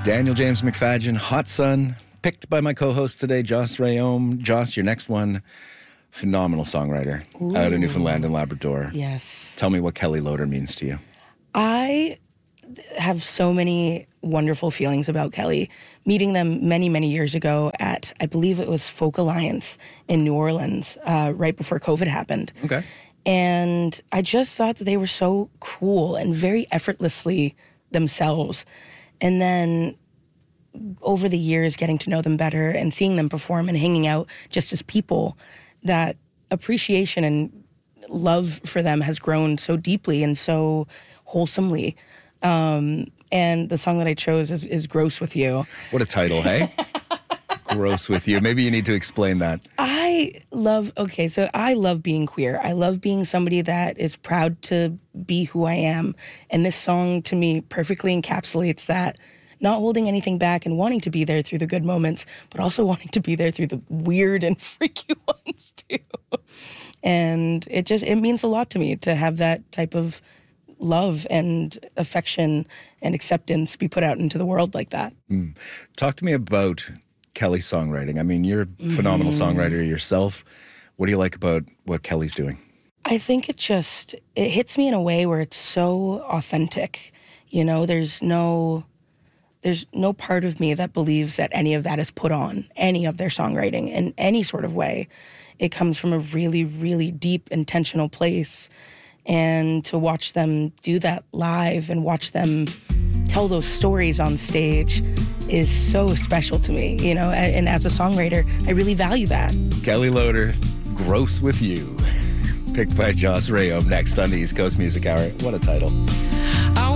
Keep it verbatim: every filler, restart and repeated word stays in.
Daniel James McFadgen, Hot Sun, picked by my co-host today, Joss Rayom. Joss, your next one, phenomenal songwriter. Ooh. Out of Newfoundland and Labrador. Yes. Tell me what Kelly Loader means to you. I have so many wonderful feelings about Kelly. Meeting them many, many years ago at, I believe it was Folk Alliance in New Orleans, uh, right before COVID happened. Okay. And I just thought that they were so cool and very effortlessly themselves. And then over the years, getting to know them better and seeing them perform and hanging out just as people, that appreciation and love for them has grown so deeply and so wholesomely. Um, and the song that I chose is, is Gross With You. What a title, hey? Gross With You. Maybe you need to explain that. I love, okay, so I love being queer. I love being somebody that is proud to be who I am. And this song, to me, perfectly encapsulates that. Not holding anything back and wanting to be there through the good moments, but also wanting to be there through the weird and freaky ones, too. And it just, it means a lot to me to have that type of love and affection and acceptance be put out into the world like that. Mm. Talk to me about Kelly's songwriting. I mean, you're a phenomenal mm. songwriter yourself. What do you like about what Kelly's doing? I think it just, it hits me in a way where it's so authentic. You know, there's no, there's no part of me that believes that any of that is put on, any of their songwriting in any sort of way. It comes from a really, really deep, intentional place. And to watch them do that live and watch them tell those stories on stage is so special to me, you know, and, and as a songwriter, I really value that. Kelly Loader, Gross With You, picked by Joss Rayom, next on the East Coast Music Hour. What a title.